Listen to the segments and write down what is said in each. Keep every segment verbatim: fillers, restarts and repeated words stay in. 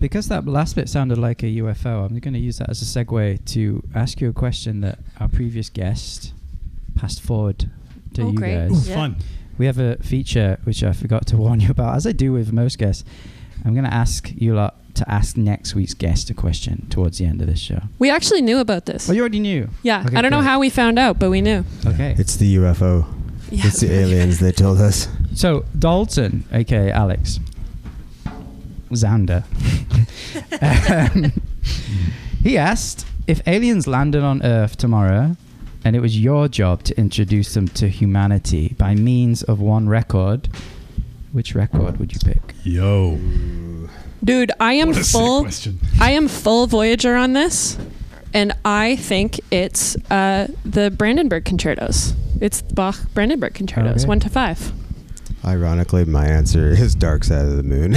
because that last bit sounded like a U F O, I'm going to use that as a segue to ask you a question that our previous guest passed forward to oh, you great. guys. Ooh, Yeah. fun. We have a feature which I forgot to warn you about, as I do with most guests. I'm going to ask you lot to ask next week's guest a question towards the end of this show. We actually knew about this. Oh, you already knew? Yeah. Okay, I don't know great. how we found out, but we knew. Okay. It's the U F O. Yeah. It's the aliens, they told us. So, Dalton, a k a. Alex, Xander, um, he asked, if aliens landed on Earth tomorrow and it was your job to introduce them to humanity by means of one record, which record would you pick? Yo. Dude, I am What a sick full. question. I am full Voyager on this, and I think it's uh, the Brandenburg Concertos. It's Bach Brandenburg Concertos, Okay. one to five. Ironically, my answer is Dark Side of the Moon.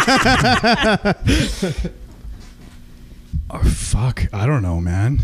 Oh, fuck. I don't know, man.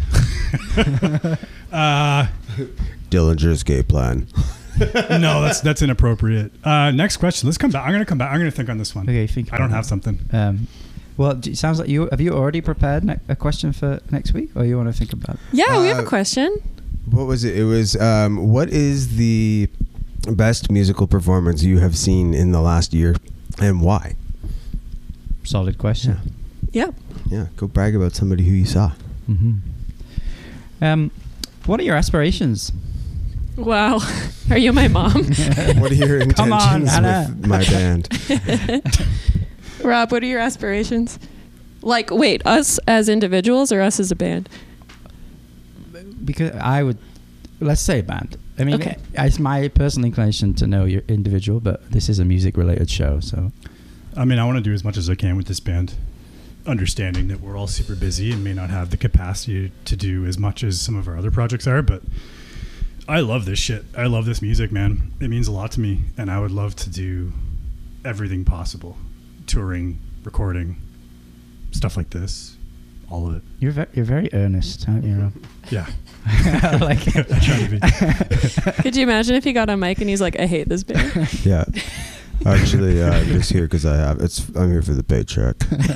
uh, Dillinger Escape Plan. no, that's that's inappropriate. Uh, next question. Let's come back. I'm going to come back. I'm going to think on this one. Okay, think I don't about have it. something. Um, well, d- it sounds like you have you already prepared ne- a question for next week, or you want to think about it? Yeah, we have a Uh, question. What was it? It was, um, what is the best musical performance you have seen in the last year, and why? Solid question. Yeah. Yeah, go brag about somebody who you saw. Mm-hmm. Um, what are your aspirations? Wow. Are you my mom? What are your Come on, intentions Anna. with my band? Rob, what are your aspirations? Like, wait, us as individuals or us as a band? Because I would, let's say band. I mean, Okay. it's my personal inclination to know your individual, but this is a music-related show, so. I mean, I want to do as much as I can with this band, understanding that we're all super busy and may not have the capacity to do as much as some of our other projects are, but I love this shit. I love this music, man. It means a lot to me, and I would love to do everything possible. Touring, recording, stuff like this. All of it. You're, ve- you're very earnest, aren't you, Rob? Yeah. I like it. I try to be. Could you imagine if he got on mic and he's like, I hate this band? Yeah. Actually, uh, I'm just here because I have. It's. I'm here for the paycheck.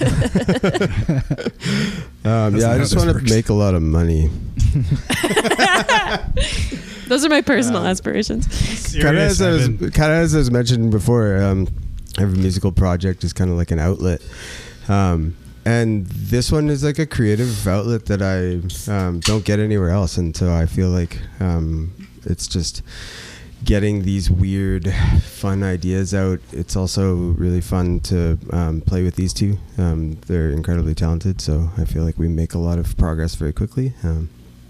um, That's yeah, not I how just this want to works. make a lot of money. Those are my personal Um, aspirations. Kind of Serious, as I was, I've been- kind of as I was mentioned before. Um, every musical project is kind of like an outlet, um, and this one is like a creative outlet that I um, don't get anywhere else, and so I feel like um, it's just getting these weird, fun ideas out. It's also really fun to um, play with these two. Um, they're incredibly talented, so I feel like we make a lot of progress very quickly. Um,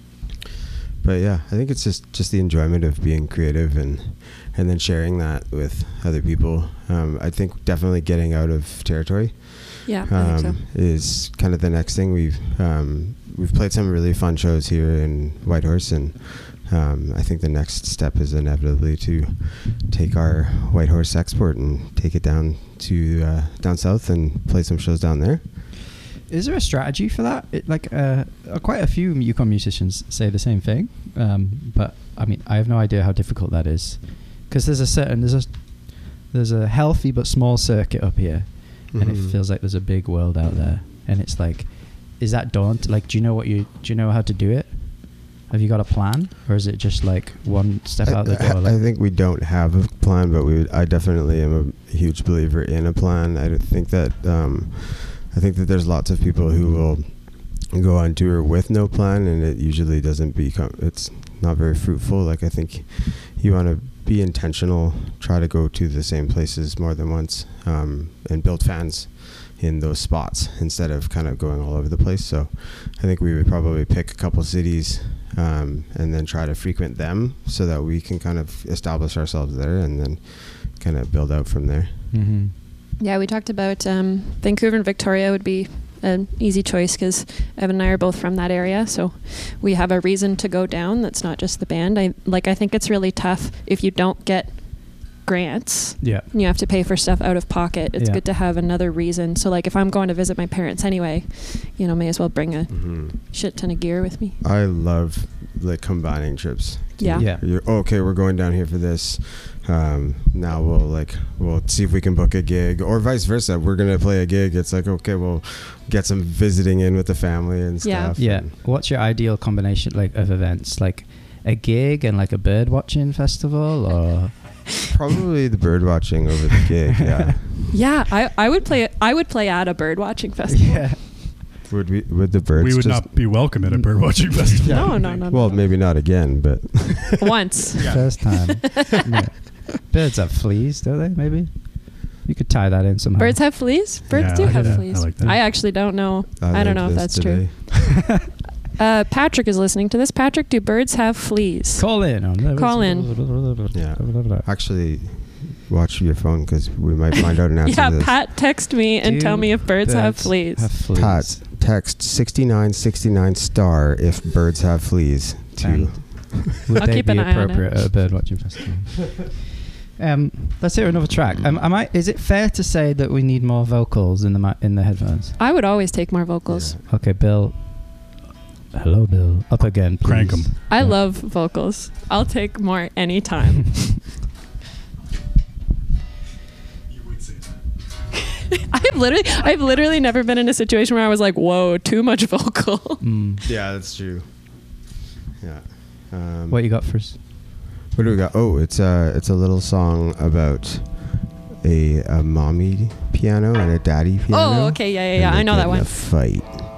but yeah, I think it's just, just the enjoyment of being creative and and then sharing that with other people. Um, I think definitely getting out of territory Yeah, I think um, so. is kind of the next thing. We've um, we've played some really fun shows here in Whitehorse, and um, I think the next step is inevitably to take our Whitehorse export and take it down to uh, down south and play some shows down there. Is there a strategy for that? It, like, uh, uh, quite a few Yukon musicians say the same thing, um, but I mean, I have no idea how difficult that is, because there's a certain there's a there's a healthy but small circuit up here, and it Mhm. feels like there's a big world out there, and it's like, is that daunt? Like, do you know what you do you know how to do it? Have you got a plan, or is it just like one step I, out the I- door? I Like, think we don't have a plan, but we. I definitely am a huge believer in a plan. I think that um, I think that there's lots of people who will go on tour with no plan, and it usually doesn't become. It's not very fruitful. Like, I think you want to be intentional, try to go to the same places more than once, um, and build fans in those spots instead of kind of going all over the place. So I think we would probably pick a couple cities um, and then try to frequent them so that we can kind of establish ourselves there and then kind of build out from there. mm-hmm. Yeah, we talked about um, Vancouver and Victoria would be an easy choice because Evan and I are both from that area, so we have a reason to go down. That's not just the band. I like. I think it's really tough if you don't get grants. Yeah. And you have to pay for stuff out of pocket. It's Yeah. good to have another reason. So, like, if I'm going to visit my parents anyway, you know, may as well bring a Mm-hmm. shit ton of gear with me. I love like combining trips. Yeah. Yeah. You're, okay, we're going down here for this. Um, now we'll like we'll see if we can book a gig, or vice versa. We're gonna play a gig. It's like, okay, we'll get some visiting in with the family and Yeah. stuff. Yeah. And What's your ideal combination like of events? Like a gig and like a bird watching festival, or probably the bird watching over the gig. Yeah. Yeah, I, I would play I would play at a bird watching festival. yeah. Would we? Would the birds? We would just, not be welcome at a bird watching festival. Yeah. No, no, no, no. Well, maybe not again, but Once. Yeah. First time. Yeah. Birds have fleas, don't they? Maybe you could tie that in somehow. Birds have fleas? Birds Yeah, do I like have that. fleas. I like that. I actually don't know. I, don't learned know if this that's true. today. Uh, Patrick is listening to this. Patrick, do birds have fleas? Call in on. Call in. Yeah. Actually, watch your phone because we might find out an answer Yeah, to this. Pat, text me and Do tell me if birds, have birds fleas. Have fleas. Pat, text sixty-nine sixty-nine star if birds have fleas. To And would I'll they keep be an eye on it. appropriate at a bird watching festival? um, let's hear another track. Um, am I? Is it fair to say that we need more vocals in the mi- in the headphones? I would always take more vocals. Yeah. Okay, Bill. Hello, Bill. Up again, please. Crank 'em. I Yeah. love vocals. I'll take more anytime. You would say that. I've literally, I've literally never been in a situation where I was like, "Whoa, too much vocal." Mm. Yeah, that's true. Yeah. Um, What you got for us? What do we got? Oh, it's a it's a little song about a, a mommy piano and a daddy piano. Oh, okay, yeah, yeah, yeah. and I they know get that in one. a fight.